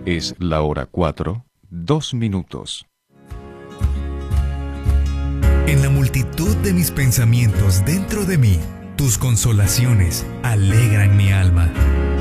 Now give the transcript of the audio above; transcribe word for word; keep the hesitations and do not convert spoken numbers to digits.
Es la hora cuatro, dos minutos. En la multitud de mis pensamientos dentro de mí, tus consolaciones alegran mi alma.